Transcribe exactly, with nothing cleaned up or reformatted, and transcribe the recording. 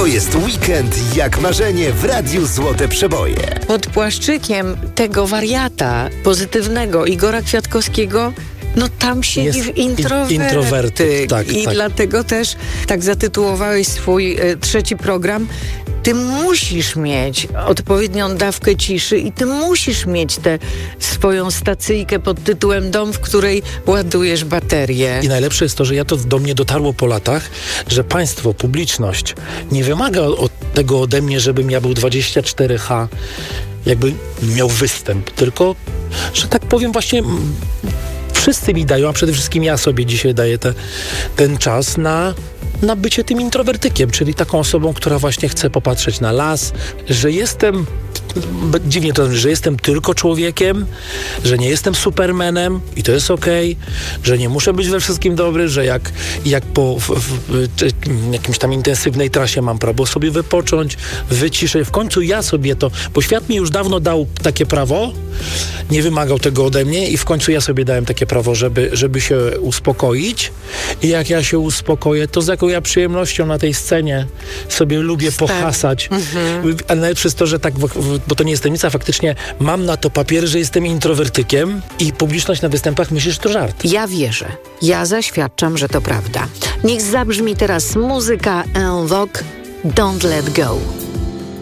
To jest weekend jak marzenie w Radiu Złote Przeboje. Pod płaszczykiem tego wariata pozytywnego Igora Kwiatkowskiego no tam siedzi Jest introwertyk. introwertyk, tak, I tak. dlatego też tak zatytułowałeś swój y, trzeci program. Ty musisz mieć odpowiednią dawkę ciszy i ty musisz mieć tę swoją stacyjkę pod tytułem Dom, w której ładujesz baterię. I najlepsze jest to, że ja to do mnie dotarło po latach, że państwo, publiczność nie wymaga od tego ode mnie, żebym ja był dwadzieścia cztery H, jakby miał występ, tylko, że tak powiem właśnie... m, Wszyscy mi dają, a przede wszystkim ja sobie dzisiaj daję te, ten czas na, na bycie tym introwertykiem, czyli taką osobą, która właśnie chce popatrzeć na las, że jestem, dziwnie to znaczy, że jestem tylko człowiekiem, że nie jestem supermanem i to jest okej, że nie muszę być we wszystkim dobry, że jak, jak po w, w, w jakimś tam intensywnej trasie mam prawo sobie wypocząć, wyciszę. W końcu ja sobie to, bo świat mi już dawno dał takie prawo, nie wymagał tego ode mnie i w końcu ja sobie dałem takie prawo, żeby, żeby się uspokoić i jak ja się uspokoję, to z jaką ja przyjemnością na tej scenie sobie lubię Stary. pohasać. Mhm. Ale najlepsze jest to, że tak, bo to nie jest tajemnica, faktycznie mam na to papier, że jestem introwertykiem i publiczność na występach myśli, że to żart. Ja wierzę. Ja zaświadczam, że to prawda. Niech zabrzmi teraz muzyka En Vogue, Don't Let Go.